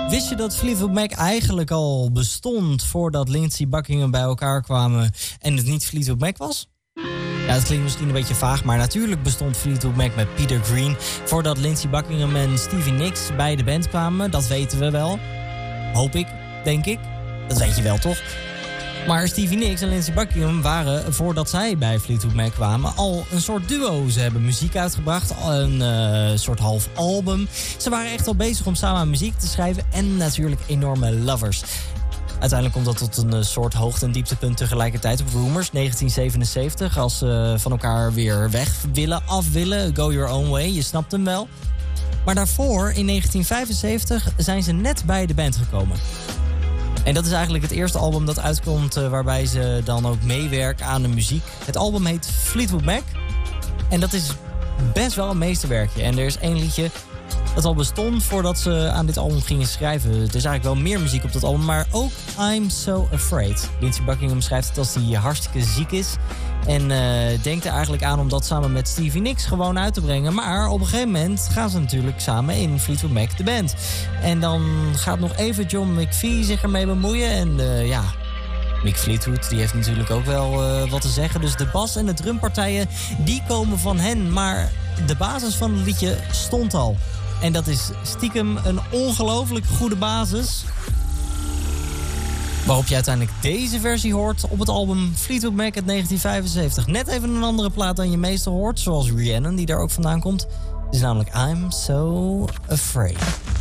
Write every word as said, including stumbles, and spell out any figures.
Wist je dat Fleetwood Mac eigenlijk al bestond voordat Lindsey Buckingham bij elkaar kwamen en het niet Fleetwood Mac was? Ja, het klinkt misschien een beetje vaag, maar natuurlijk bestond Fleetwood Mac met Peter Green voordat Lindsey Buckingham en Stevie Nicks bij de band kwamen. Dat weten we wel. Hoop ik, denk ik. Dat weet je wel, toch? Maar Stevie Nicks en Lindsey Buckingham waren, voordat zij bij Fleetwood Mac kwamen, al een soort duo. Ze hebben muziek uitgebracht, een uh, soort half album. Ze waren echt al bezig om samen muziek te schrijven en natuurlijk enorme lovers. Uiteindelijk komt dat tot een uh, soort hoogte- en dieptepunt tegelijkertijd op Rumours, negentien zevenenzeventig. Als ze uh, van elkaar weer weg willen, af willen, go your own way, je snapt hem wel. Maar daarvoor, in negentien vijfenzeventig, zijn ze net bij de band gekomen. En dat is eigenlijk het eerste album dat uitkomt uh, waarbij ze dan ook meewerken aan de muziek. Het album heet Fleetwood Mac. En dat is best wel een meesterwerkje. En er is één liedje dat al bestond voordat ze aan dit album gingen schrijven. Er is eigenlijk wel meer muziek op dat album, maar ook I'm So Afraid. Lindsey Buckingham schrijft het als hij hartstikke ziek is. En uh, denkt er eigenlijk aan om dat samen met Stevie Nicks gewoon uit te brengen. Maar op een gegeven moment gaan ze natuurlijk samen in Fleetwood Mac de band. En dan gaat nog even John McVie zich ermee bemoeien. En uh, ja, Mick Fleetwood die heeft natuurlijk ook wel uh, wat te zeggen. Dus de bas en de drumpartijen die komen van hen. Maar de basis van het liedje stond al. En dat is stiekem een ongelooflijk goede basis. Waarop je uiteindelijk deze versie hoort op het album Fleetwood Mac uit negentien vijfenzeventig. Net even een andere plaat dan je meestal hoort, zoals Rhiannon, die daar ook vandaan komt. Het is namelijk I'm So Afraid.